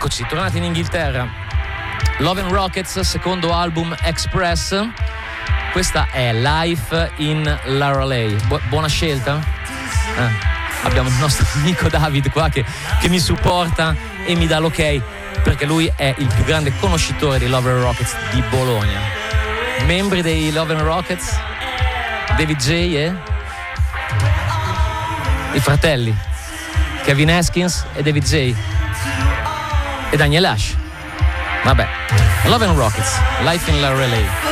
Eccoci, tornati in Inghilterra. Love and Rockets, secondo album Express. Questa è Life in Loreley. Buona scelta? Abbiamo il nostro amico David qua che mi supporta e mi dà l'ok, perché lui è il più grande conoscitore dei Love and Rockets di Bologna. Membri dei Love and Rockets, David J e i fratelli Kevin Haskins e David J e Daniel Ash. Vabbè, Love and Rockets, Life in Loreley.